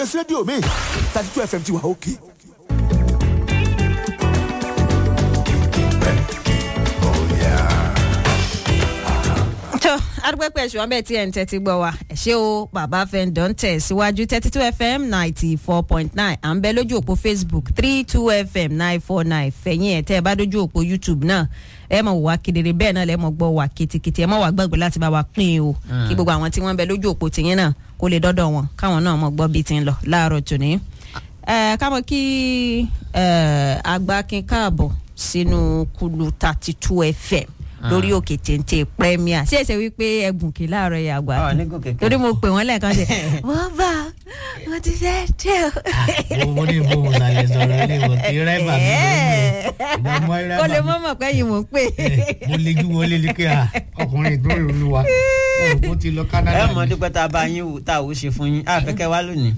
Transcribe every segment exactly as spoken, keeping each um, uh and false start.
It's radio me. thirty-two F M ti wà okay. tó adúpẹ́pẹ́ ṣùgbọ́n bẹ́ẹ̀ tí ẹ̀ ń tẹ́tí gbọ́ wa ẹ̀ ṣé o bàbá fẹ́ǹdọ̀ ń tẹ̀ síwájú thirty two F M ninety four point nine à ń bẹ lójú òpó Facebook three two F M nine four nine fẹ̀yìn ẹ̀ tẹ́ ẹ bá dójú òpó YouTube náà ẹ mọ̀ wá kedere bẹ́ẹ̀ náà lẹ́ mọ̀ gbọ́ wá kitikiti ẹ mọ̀ wá gbàgbé láti bá wa pín o kí gbogbo àwọn tí wọ́n ń bẹ lójú òpó tìyẹn náà kó lè dọ́dọ̀ wọn káwọn náà mọ̀ gbọ́ bí ti ń lọ láàárọ̀ tòní. ẹ kámọ́ kí Àgbàkin káàbọ̀ sínú kulu thirty two F M lórí òkè téńté premier ṣé ẹsẹ wípé ẹgùn kì láàárọ̀ yà àgbà torí mo pè wọ́n lẹ́ẹ̀kan ṣe wọ́n bá wọ́n ti fẹ́ tẹ o. mo ní mo wò lálẹ́ sọ̀rọ̀ ilé ìwọ̀n kí rẹ́bà mi ló ń bọ̀ kó lè mọ̀ mọ̀ pé yìí mò ń pè. mo lè ju wọlé ní kí ọkùnrin ìdúró ìlú wa ó ti lọ Canada. ẹ mọ̀ dípẹ́ tá a bá yín wò tá a ò ṣe fún yín àfẹ́kẹ́ wá lónìí.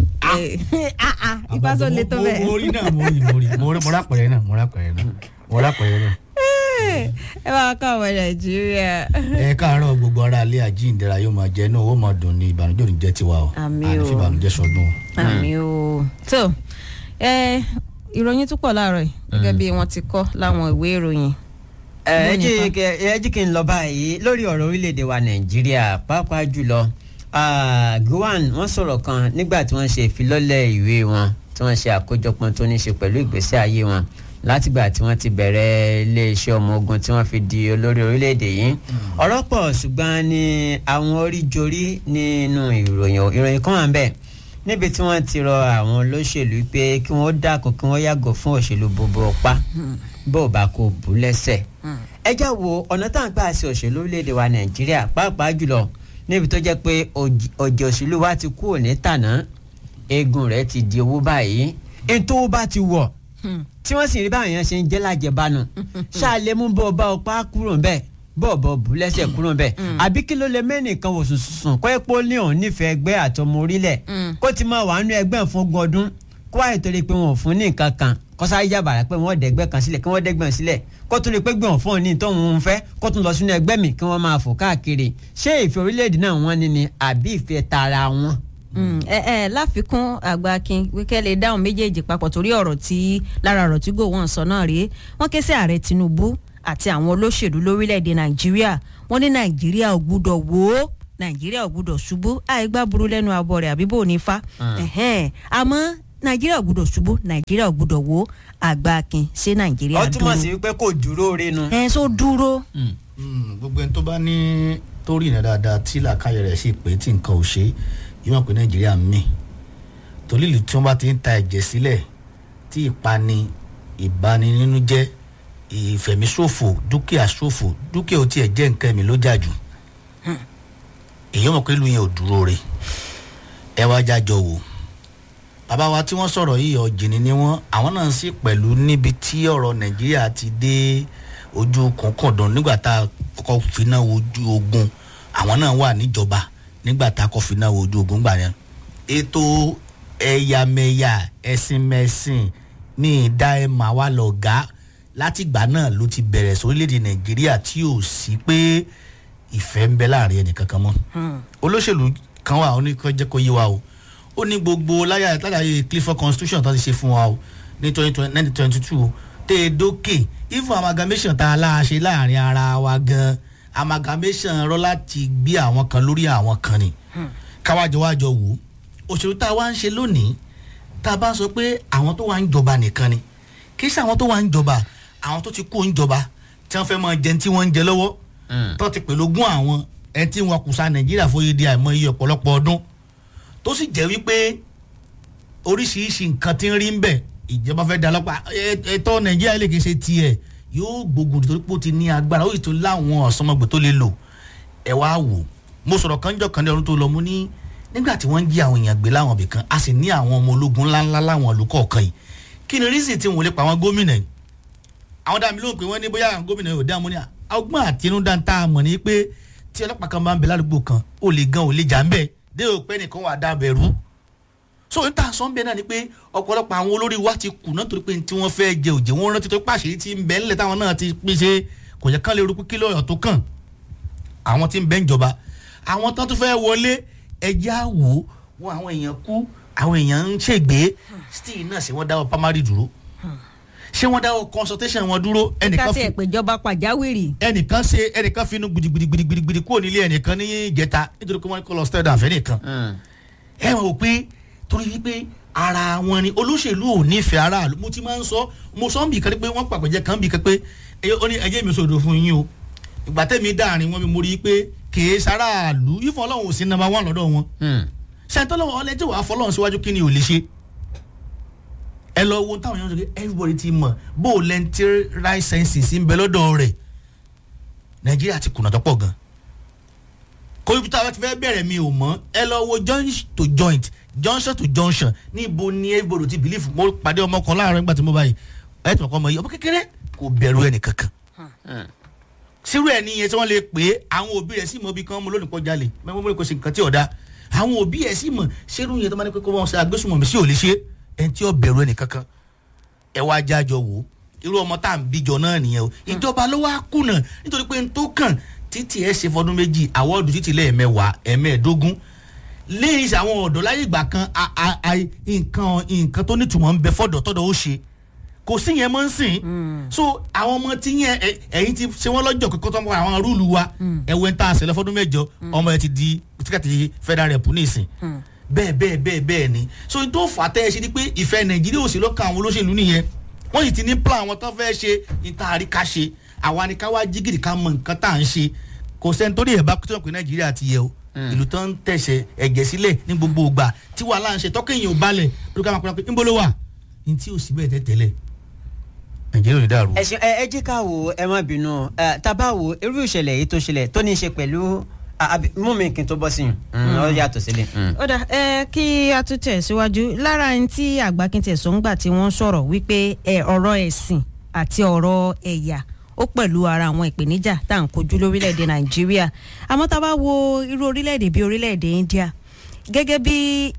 ìfásọ lè tó bẹ́ẹ̀. mo rí náà mo rí mo rí mo rápẹ̀rẹ̀ náà mo rápẹ̀rẹ̀ náà mo rápẹ̀rẹ̀ náà. ẹ bá ká ọmọ Nàìjíríà. ẹ káàárọ̀ gbogbo ara ilé àjíǹdẹ̀ra yóò máa jẹ náà ó máa dùn ní ìbànújẹ́ òní jẹ́ tiwa o àmì o àní fi ìbànújẹ́ sọdún. àmì o tó ẹ ìròyìn tó pọ̀ láàárọ̀ yìí gẹ́gẹ́ bí wọ́n ti kọ láwọn ìwé ìròyìn. ẹ jí kí n lọ báyìí lórí ọ̀rọ̀ orílẹ̀-èdè wa Nàìjíríà pàápàá jùlọ Gowon wọ́n sọ̀rọ̀ kan nígbà tí wọ́n ṣe ìfilọ́lẹ̀ ìwé wọn tí wọ́n ṣe àkójọpọ̀ tó ní ṣe pẹ̀lú ìgbésí ayé wọn látìgbà tí wọ́n ti bẹ̀rẹ̀ iléeṣẹ́ ọmọ ogun tí wọ́n fi di olórí orílẹ̀-èdè yìí ọ̀rọ̀ pọ̀ ṣùgbọ́n ní àwọn oríjorí nínú ìròyìn ìròyìn kan wà ń bẹ̀ níbi tí wọ́n ti rọ àwọn olóṣèlú pé kí wọ́n dákun kí wọ́n yàgò fún òṣèlú bòbò ọ̀pá bó bá kó bù lẹ́sẹ̀. ẹ já wo ọ̀nà tá à ń gbà ṣe òṣèlú orílẹ̀-èdè wa Nàìjíríà pàápàá jùlọ níbi tó jẹ́ pé ọ̀jẹ̀ òṣèlú wa ti kú òní tàná eegun rẹ̀ ti di owó báyìí ètò bá ti wọ̀ tí wọ́n sì rí báwọn èèyàn ṣe ń jẹ́ lájẹbánu ṣáàlẹ̀ mú bọ́ ọba ọpá kúrò ńbẹ̀ bọ́ ọ̀bọ̀ bù lẹ́sẹ̀ kúrò ńbẹ̀ àbí kí ló lè mẹ́nìkan wò sùnsùn kọ́ epo ní òun nífẹ̀ẹ́ ẹgbẹ́ àtọmọ orílẹ̀ kó ti máa wà nínú ẹgbẹ́ fún ogún ọdún kó wáyé torí pé wọn ò fún ní nǹkan kan kó sáré jàbàrà pé wọ́n dẹ̀gbẹ́ kan sílẹ̀ kí wọ́n dẹ́gbẹ́ sílẹ̀ kó tún lè pé gbọ̀n fún òní tó ń fẹ́ kó tún lọ sínú ẹgbẹ́ mi kí wọ́n máa fò káàkiri ṣé ìfẹ́ orílẹ̀-èdè náà wọ́n ní ni àbí ìfẹ́ tara wọn. ẹ ẹ láfikún Àgbàkin wíkẹ́ lè dáhùn méjèèjì papọ̀ torí ọ̀rọ̀ tí lára ọ̀rọ̀ tí Gowon sọ náà rèé wọ́n ké sí ààrẹ Tinubu àti àwọn olóṣèlú lórílẹ̀‐èdè Nàìjíríà wọ́n ní Nàìjíríà ò gbúdọ̀ wó Nàìjíríà ò gbúdọ̀ ṣubú àìgbá burú lẹ́nu abọ́ rẹ̀ àbí bò ní fa àmọ́ Nàìjíríà ò gbúdọ̀ ṣubú Nàìjíríà ò gbúdọ̀ wó Àgbàkin ṣé Nàìjíríà dúró. ó túmọ̀ sí wípé kò dúró rinu. ẹ sọ dúró. gbogbo ẹni tó bá ní tó rí iná dáadáa tí làákàyè rẹ̀ sì pé tí nǹkan ò ṣe yìí mọ̀ pé Nàìjíríà mí torí ìlú tí wọ́n bá ti ń ta ẹ̀jẹ̀ sílẹ̀ tí ìpani ìbani nínú jẹ́ ìfẹ̀míṣòfò dúkìá ṣòfò dúkìá ò tiẹ̀ jẹ́ nǹkan ẹ̀mí ló jà jù èyí mọ̀ pé ìlú yẹn ò dúró re ẹ wá jájọ wò bàbá wa tí wọ́n sọ̀rọ̀ yìí ọ̀jìnì ni wọ́n àwọn náà sì pẹ̀lú níbi tí ọ̀rọ̀ Nàìjíríà ti dé ojú kọ̀ọ̀kan nígbà tá a kọ́kọ́ finá ojú ogun àwọn náà wà níjọba nígbà tá a kọ́ finá ojú ogun gbà yẹn ètò ẹ̀yàmẹ̀yà ẹ̀sìnmẹ̀sìn ní ìdá ẹ̀mà wa lọ̀gá látìgbà náà ló ti bẹ̀rẹ̀ sórílẹ̀-èdè Nàìjíríà tí ò sí pé ìfẹ́ ń bẹ láàrin ẹnìkankan mọ́ olóṣèlú kan wà ó ní kó jẹ́ kó yé wa o ó ní gbogbo láyà látàrí Clifford constitution tó ti ṣe fún wa o ní nineteen twenty two tẹ́ ẹ dókè even amalgamation tá a láṣẹ láàrin ara wa gan amalgamation rọ láti gbé àwọn kan lórí àwọn kan ni káwájọ wájọ wò òṣèlú tá a wá ń ṣe lónìí tá a bá sọ pé àwọn tó wà ń jọba nìkan ni kì í ṣe àwọn tó wà ń jọba àwọn tó ti kú ń jọba tí wọ́n fẹ́ máa jẹun tí wọ́n ń jẹ lọ́wọ́ tó ti pè lógún àwọn ẹni tí wọ́n kù sa Nàìjíríà fóyè di àìmọ̀ iye ọ̀pọ̀lọpọ̀ ọdún tó sì jẹ́ wípé oríṣiríṣi nǹkan tí ń rí ń bẹ̀ ìjọba fẹ́ dalọ́pàá ẹ̀tọ́ Nàìjíríà lè kì í ṣe tiẹ̀ yóò gbógun torí pé ó ti ní agbára ó sì tún láwọn ọ̀sánmọ́gbò tó lè lò ẹ̀ wá wò mo sọ̀rọ̀ kanjọ́ kan ní ọdún tó lọ mú ní nígbà tí wọ́n ń jí àwọn èèyàn gbé láwọn ibì kan a sì ní àwọn ọmọ ológun ńláńlá láwọn ìlú kọ̀ọ̀kan yìí kí ni rísì tí wọ́n lè pa àwọn gómìnà yìí àwọn dàmí lóhùn pé wọ́n ní bóyá àwọn gómìnà yóò dá wọn ní ọgbọ́n àtinúdá tá a mọ̀ ní pé tí ọlọ́pàá kan bá ń bẹ ládùúgbò kan ó lè gan ò lè jà ń bẹ̀ dé o pé nìkan wà dá bẹ̀rù so n ta sọ ń bẹ náà ni pé ọ̀pọ̀lọpọ̀ àwọn olórí wa ti kù náà torí pé tí wọ́n fẹ́ jẹ òjè wọ́n rántí tó pàṣẹ tí ń bẹ ńlẹ̀ táwọn náà ti pín ṣe kò yẹ kán lè rú kí lọ́yọ̀ tó kàn àwọn tí ń bẹ ń jọba àwọn tán tó fẹ́ wọlé ẹjẹ́ àwò wọn àwọn èèyàn kú àwọn èèyàn ń ṣègbè still náà ṣé wọ́n dáwọ́ primary dúró ṣé wọ́n dáwọ́ consultation wọn dúró ẹnìkan fi ìpèjọba pàjáwìrì ẹnìkan ṣe ẹnìkan finú gbidigbidigbidigbidigbi kúrò nílé ẹnìkan ní ìjẹta nítorí pé wọ́n kọ́ lọ stẹ́dà àfẹ́ nìkan ẹ mọ̀ wò pé torí wípé ara wọn ni olóṣèlú ò nífẹ̀ẹ́ aráàlú mo ti máa ń sọ mo sọ ń bì kan pé wọ́n pàpẹ́jẹ́ kan bì kan pé ó ní ẹjẹ́ mi sọ̀dọ̀ fún yín o ìgbà tẹ́mi dáàrin wọn mi mo rí i pé kèé sáráàlú ìfọ̀ ọlọ́run ò sí number one lọ́dọ̀ wọn ṣèǹtọ́lọ́wọ́ ọlẹ́jọ́ wàá fọlọ́run síwájú kí ni ò lè ṣe ẹ lọ wo táwọn èèyàn sọ pé everybody ti mọ̀ bó o lẹ́ntì right senses ń bẹ lọ́dọ̀ rẹ̀ nàìjíríà ti kùnà tó pọ̀ gan kó ibi táwọn ti fẹ́ bẹ̀rẹ̀ mi ò mọ̀ ẹ lọ wo joint to joint junction to junction níbo ni everybody ti believe mo pàdé ọmọ kan láàárọ̀ nígbà tí mo báyìí ẹ tí wọn kọ́ ọmọ yìí ọmọ kékeré kò bẹ̀rù ẹnì kankan sírú ẹ̀ níyẹn tí wọ́n lè pè é àwọn òbí rẹ̀ sì mọ̀ bí kan mo lónìí kọ́ jalè mẹ́mọ́ mo lè kó ṣe nǹkan tí ọ̀dà àwọn òbí ẹ̀ sì mọ̀ sírú yẹn tó máa ní pé kó wọ́n ṣe agbésùnmọ̀mí sí ò lè ṣe ẹni tí ó bẹ̀rù ẹnì kankan ẹ wá jájọ wò ó irú ọmọ tá à ń bíjọ náà nìyẹn o ìjọba ló wá kùnà nítorí pé n tó kàn títí ẹ ṣe fọdún méjì àwọ́ọ̀dù títí lẹ́ẹ̀mẹwàá ẹ̀mẹ́ẹ̀dógún lẹ́yìn àwọn ọ̀dọ́ láyé ìgbà kan nǹkan nǹkan tó nítumọ̀ ń bẹ fọ́dọ̀ tọ́dọ̀ ó ṣe kò sí yẹn mọ́ ń sìn so àwọn ọmọ tí yẹn ẹ̀yìn ti ṣe wọ́n lọ́jọ́ kókó tó ń bọ̀ àwọn rúùlù wa ẹ̀wẹ̀ ń tà àṣẹlẹ̀ fọdún mẹ́jọ ọmọ ẹ ti di tíkẹ́ẹ̀tì federal rep ní ìsìn bẹ́ẹ̀ bẹ́ẹ̀ bẹ́ẹ̀ bẹ́ẹ̀ ni so n tó fà tẹ́ ẹ ṣe ni pé ìfẹ́ nàìjíríà ò sí lọ́kàn àwọn olóṣèlú nìyẹn wọ́n sì ti ní plan àwọn tó fẹ́ ṣe níta àríká ṣe àwa ni ká wá jígìrì ká mọ nǹkan tá à ń ṣe kò sẹ́ni tó rí ẹ̀ bá tó ń pè nàìjíríà ti yẹ o ìlú tó ń tẹ̀sẹ̀ ẹ̀jẹ̀ sílẹ̀ ní gbogbo ìgbà tí wàhálà ń ṣe tọ́kẹ́yìn ò balẹ̀ lórí ká máa pẹ́ pé ńbó ló wà ní tí ò sí bẹ́ẹ̀ tẹ́tẹ́lẹ̀ nàìjíríà ò ní dàrú. ẹ ṣe ẹ jẹ́ ká wo ẹ má bínú tá a bá wo irú ìṣẹ̀lẹ̀ yìí tó ṣẹlẹ̀ tó ní í ṣe pẹ̀lú mú mi kí n tó bọ́ sí yìí ó yàtọ̀ sílẹ̀. ó dà ẹ kí a tún tẹ̀ síwájú lára ẹni tí àgbákíntẹ̀ sọ̀ngbà tí wọ́n sọ̀rọ̀ wípé ọ̀rọ̀ ẹ̀sìn àti ọ̀rọ̀ ẹ̀yà ó pẹ̀lú ara àwọn ìpèníjà tá à ń kojú lórílẹ̀‐èdè nàìjíríà àmọ́ tá a bá wo irú orílẹ̀‐èdè bíi orílẹ̀‐èdè india gẹ́gẹ́ bí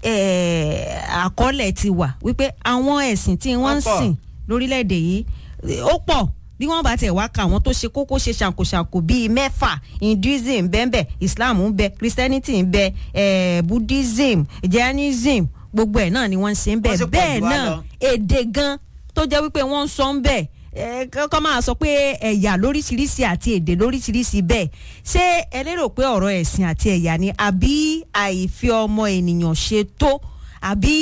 àkọọ́lẹ̀ ti wà wípé àwọn ẹ̀sìn tí wọ́n ń sìn lórílẹ̀‐èdè yìí ó pọ̀ bí wọ́n bá tẹ̀ wá ka àwọn tó ṣe kókó ṣe ṣàǹkóṣàǹkó bíi mẹ́fà hinduism bẹ́ẹ̀ islam ń bẹ christianity ń bẹ eh, buddhism jainism gbogbo ẹ̀ náà ni wọ́n ń ṣe ń bẹ bẹ́ẹ̀ náà èdè gan tó jẹ́ wípé wọ́n ń sọ ń bẹ kọ́ máa sọ pé ẹ̀yà lóríṣiríṣi àti èdè lóríṣiríṣi bẹ́ẹ̀ ṣé ẹ lérò pé ọ̀rọ̀ ẹ̀sìn àti ẹ̀yà ni àbí àìfi ọmọ ènìyàn ṣe tó àbí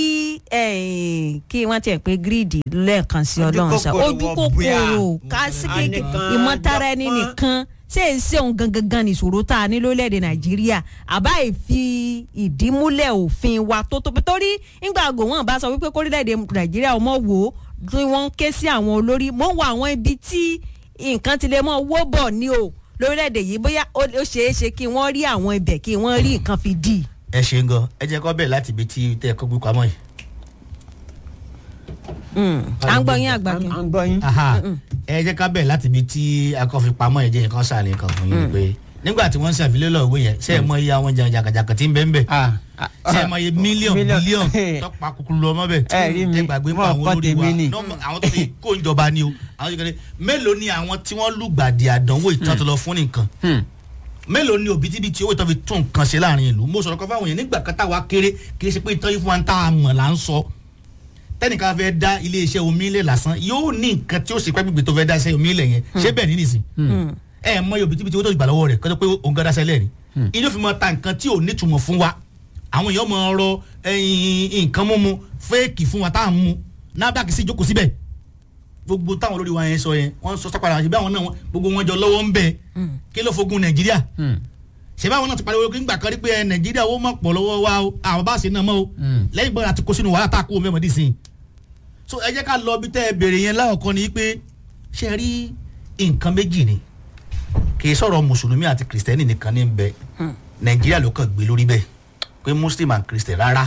kí wọ́n tiẹ̀ pé gírídì lẹ́ẹ̀kan sí ọlọ́run ṣá ojú kòkòrò kásìkè ìmọ̀tara ẹni nìkan ṣé ń ṣe òun gangan gan ní ìṣòro tá a ní lórílẹ̀‐èdè nàìjíríà àbá ìfi ìdímúlẹ̀ òfin wa tó tó torí nígbà àgò wọn bá sọ wípé kórílẹ̀‐èdè nàìjíríà ọmọ wò ó tí wọ́n ń ké sí àwọn olórí mọ́ wọ àwọn ibi tí nǹkan ti lè mọ́ wó bọ̀ ní o lórílẹ̀‐èdè yìí bóyá ó ṣeé ṣe kí wọ́n rí àwọn ibẹ̀ kí wọ́n rí nǹkan fi dì í. ẹ ṣe ń gan ẹ jẹ́ kó bẹ̀rẹ̀ láti ibi tí tẹ́ ẹ kó gbé pamọ́ yìí. à ń gbọ́ yín àgbà kí. à ń gbọ́ yín. ẹ jẹ́ ká bẹ̀rẹ̀ láti ibi tí akọ́fi pamọ́ yẹn jẹ́ nǹkan sàlẹ̀ kan fún yín pé nígbà tí wọ́n ń ṣàfilẹ́ lọ òwe yẹn ṣé ẹ mọ iye àwọn jàǹkàjàǹkà tí ń bẹ ń bẹ ṣé ẹ mọ iye mílíọ̀n bílíọ̀n tọ́pa kúkúrú lọ mọ́ bẹ̀ ẹ gbàgbé pa àwọn olórí wa àwọn tó ti kó ìjọba ni o àwọn tó kéde mélòó ni àwọn tí wọ́n lùgbàdì àdánwò ìtàn lọ fún nìkan mélòó ni òbítíbitì owó ìtàn fi tún nǹkan ṣe láàrin ìlú mo sọ̀rọ̀ kan fáwọn yẹn nígbà kan táwa kéré kì í ṣe pé ìtàn yìí fún wa ń tá a mọ̀ là ń sọ tẹnìkan fẹ́ dá iléeṣẹ́ omi ilẹ̀ lásán yóò ní nǹkan tí ó ṣe pẹ́ gbígbé tó fẹ́ dá iṣẹ́ omi ilẹ̀ yẹn ṣé bẹ́ẹ̀ ní nìsín ẹ mọ iye òbítíbitì owó tó gbà lọ́wọ́ rẹ̀ kọ́tọ́ pé òun gán dáṣẹ́ lẹ́rìí inú fi mọ ta nǹkan tí ò nítumọ̀ fún wa àwọn èèyàn mọ ọ̀rọ̀ nǹkan mímu fẹ́ẹ̀kì fún wa tá à ń mu NAFDAC sì jókòó síbẹ̀ gbogbo táwọn olórí wa yẹn sọ yẹn wọ́n sọ sápàdà ṣe bí àwọn náà gbogbo wọn jọ lọ́wọ́ ń bẹ kí ló fogun Nàìjíríà ṣe bí àwọn náà ti pariwo nígbà kan rí pé Nàìjíríà ó mọ̀ pọ̀ lọ́wọ́ wa o àwọn bá ṣe náà mọ́ o lẹ́yìn gbọ́dọ̀ àti kó sínú wàhálà tá a kó mẹ́mọ́ dì sí i so ẹ jẹ́ ká lọ bí tẹ́ ẹ bèrè yẹn láwọ̀kọ́ ni pé ṣe rí nǹkan méjì ni kì í sọ̀rọ̀ mùsùlùmí àti kìrìsìtẹ́nì nìkan ní bẹ Nàìjíríà ló kàn gbé lórí bẹ́ẹ̀ pé muslim and christian rárá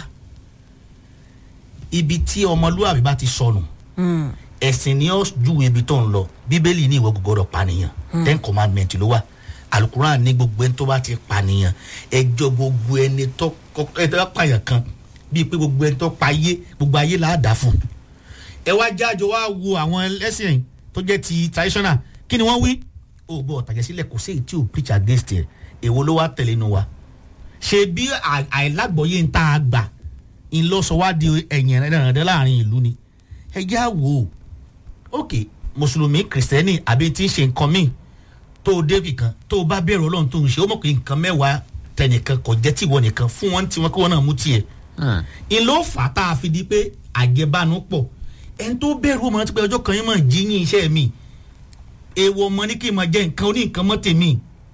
ibi tí ọmọlúwàbí bá ti sọnù ẹ̀sìn ni ó júwe ibi tó ń lọ bíbélì ní ìwọ gbogbo pànìyàn ten commandment ló wà alukuran ní gbogbo ẹni tó bá ti pànìyàn ẹjọ́ gbogbo ẹni tó pààyàn kan bíi pé gbogbo ẹni tó pa ayé gbogbo ayé là á dà fún ẹ wá jájọ wá wo àwọn ẹlẹ́sìn tó jẹ́ ti traditional kí ni wọ́n wí ó gbọ́ ọ̀tàjẹsílẹ̀ kò sí èyí tí ò preach against ẹ̀ èwo ló wá tẹ̀lé nu wa ṣe bí àìlágbọ̀yé ń tá a gbà ńlọsọwádìí ẹ̀yìn ẹ̀rẹ̀dẹ̀ láàrin ìlú ni ẹ já wò ó ok mùsùlùmí kìrìsìtẹ́nì àbí tí ń ṣe nǹkan míì tó o débì kan tó o bá bẹ̀rù ọlọ́run tó ń ṣe ó mọ̀ pé nǹkan mẹ́wàá tẹnìkan kò jẹ́ tìwọ nìkan fún wọn tí wọn kí wọn náà mú tiẹ̀ ńlọ fà á tá a fi di pé àjẹbánu pọ̀ ẹni tó bẹ̀rù ọmọ ti pé ọjọ́ kan yín mọ̀ jíyìn iṣẹ́ mi èèwọ̀ mọ ní kí n máa jẹ nǹkan oní nǹkan mọ́ tèmi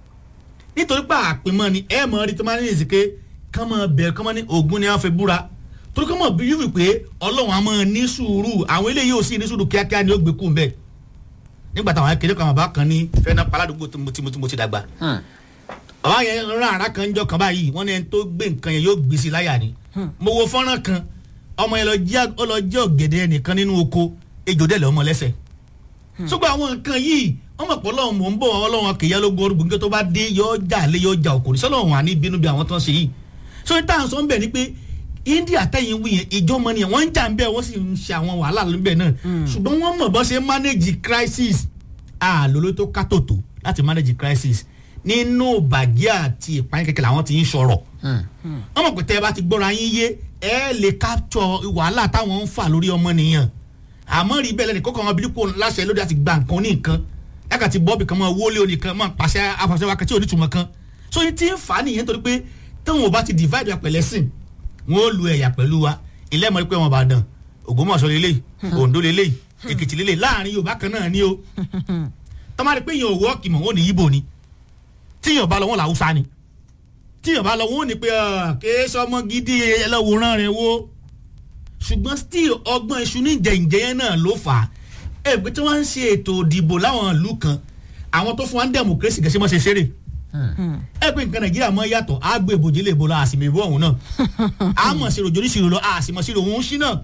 nítorí pé àpèmọ́ ni ẹ mọ̀ rí tó máa ní ìsìnké kán mọ̀ bẹ̀rẹ̀ kán mọ̀ ní ògùn ni wọ́n fi búra torí kán mọ̀ bí yóò wí pé ọlọ́run á mọ̀ ní sùúrù àwọn eléyìí ò sí ní sùúrù kíákíá ni ó gbé kú ń bẹ̀ nígbà táwọn akéde kan bàbá kan ní fẹ́ẹ́ paládùúgbò tí mo ti dàgbà bàbá yẹn rán ara kan jọ kan báyìí wọ́n ní ẹni tó gbé nǹkan yẹn yóò gbé sí láyà ni mo wo fọ́nrán kan ọmọ yẹn lọ jẹ́ ọ̀gẹ̀dẹ̀ nìkan nínú oko ejò dẹ̀ lọ́mọ lẹ́sẹ̀ ṣùgbọ́n àwọn nǹkan yìí wọ́n mọ̀ pé ọlọ́run mò ń bọ̀ ọlọ́run kìí yálógún orúkọ nígbà tó bá dé yọ jà lé yọ jà òkòrò sọlọ́run àní bínú bí àwọn tó ń ṣe yìí so ní táwọn sọ ń bẹ̀ ni pé India tẹ̀yìn wí yẹn ìjọmọ nìyẹn wọ́n ń jà ń bẹ̀ wọ́n sì ń ṣe àwọn wàhálà níbẹ̀ náà ṣùgbọ́n wọ́n mọ̀ bọ́ ṣe manage crisis àlóló tó kátòtò láti manage crisis nínú bàgẹ́ àti ìpáyín kékeré àwọn ti ń sọ̀rọ̀ wọ́n mọ̀ pé tẹ́ ẹ bá ti gbọ́ra yín yé ẹ lè capture wàhálà táwọn ń fà lórí ọmọnìyàn àmọ́ rí bẹ́ẹ̀ lẹ́nu kọ́kọ́ wọn bí kò láṣẹ lóde àti gba nǹkan ní nǹkan ẹ̀ka ti bọ́ọ̀bì kan mọ́ wọlé oníkan mọ́ pàṣẹ afàṣẹ wákàtí onítùmọ̀ kan so yìí ti ń fà á nìyẹn torí pé táwọn ò bá ti divide pẹ̀lẹ́ sìn wọ́n ó lu ẹ̀yà pẹ̀lú wa ilé ẹ̀mọ́ pé wọn bá dàn Ògbómọ̀ṣọ́ lélẹ̀ Oǹdó lélẹ̀ Èkìtì lélẹ̀ láàrin Yorùbá kan náà ni o tọ́mọ́rí pé yẹn ò wọ́ọ̀kì mọ̀ wọ́n ní Yíbò ni tíyàn bá lọ wọ́n làwùsá ni tíyàn bá lọ wọ́n ní pé kéé sọmọ gidi ẹlẹ́wòrán rẹ̀ wo ṣùgbọ́n still ọgbọ́n iṣu ní ìjẹ̀ǹjẹ̀ yẹn náà ló fà á ẹ pé tí wọ́n ń ṣe ètò ìdìbò láwọn ìlú kan àwọn tó fún wa ń democracy gẹ̀ẹ́sì mọ́ ṣe ṣeré ẹ pé nǹkan Nàìjíríà mọ́ yàtọ̀ á gbé ìbòjì lè bo lọ àsìmọ̀ ìbò ọ̀hún náà á mọ̀ sí rojò oníṣirò lọ àsìmọ̀ sí ròhún sí náà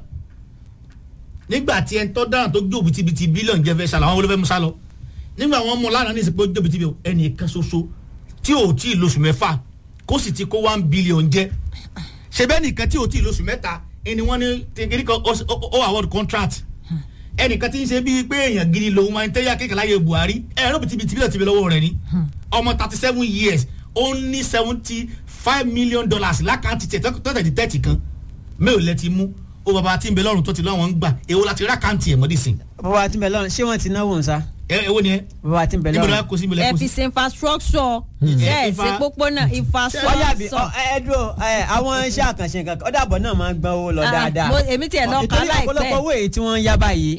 nígbà tí ẹni tó dáhùn tó gbé òbítíbitì bílíọ̀nù jẹ́ fẹ́ sálọ àwọn olófẹ́ musa lọ nígbà wọn mú lánàá ní ìsìnkú ó gbé òbítíbitì ẹnì kan ṣoṣo tí ò tí ì lóṣù mẹ́fà kó sì ti kó one billion jẹ́ ṣe bẹ́ẹ̀ nìkan tí ò tí ì lóṣù mẹ́ta ẹni wọ́n ní tẹ̀gẹ́rì kan ó award contract ẹnìkan tí ń ṣe bíi pé èèyàn gidi lòun máa ń tẹ́yà kékeré láyé Buhari ẹ̀rọ bìtìbìtì bílẹ̀ tìbí lọ́wọ́ rẹ̀ ni ọmọ thirty seven years ó ní seventy five million dollars lákàntì tẹ̀ tọ́tẹ̀ di thirty kan mẹ́ò lẹ́ ti mú ó bàbá tí ń bẹ lọ́rùn tó ti lọ́wọ́ ń gbà èwo láti rákàntì ẹ̀ mọ́dí sìn. bàbá tí ń bẹ lọ́rùn ṣé wọ́n ti náwó ń sá. ẹ èwo ni ẹ. bàbá tí ń bẹ lọ́rùn. ẹ fi ṣe infrastructure ṣe é ṣe pópónà infrastructure. ẹ dúró àwọn iṣẹ́ àkànṣe kankan ọ̀dàbọ̀ náà máa ń gbọ́n owó lọ dáadáa. èmi tiẹ̀ lọ kọ́ láìpẹ́. ọ̀pọ̀lọpọ̀ owó èyí tí wọ́n ń yá báyìí